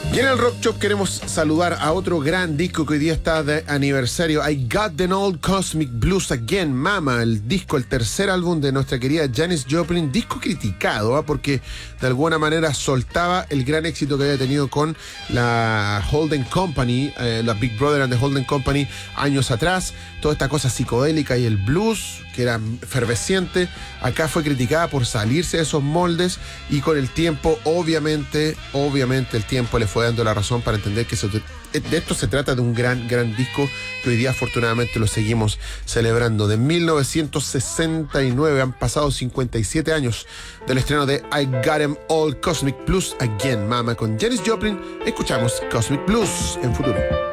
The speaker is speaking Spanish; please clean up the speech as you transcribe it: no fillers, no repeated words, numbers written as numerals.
Y en el Rock Shop queremos saludar a otro gran disco que hoy día está de aniversario. I Got the Old Cosmic Blues Again, Mama, el disco, el tercer álbum de nuestra querida Janis Joplin, disco criticado, porque de alguna manera soltaba el gran éxito que había tenido con la Holden Company, la Big Brother and the Holden Company años atrás, toda esta cosa psicodélica y el blues, que era efervesciente. Acá fue criticada por salirse de esos moldes y con el tiempo, obviamente el tiempo le fue dando la razón para entender que de esto se trata de un gran disco que hoy día afortunadamente lo seguimos celebrando. De 1969 han pasado 57 años del estreno de I Got 'Em All Cosmic Blues Again, Mama. Con Janis Joplin escuchamos Cosmic Blues en Futuro.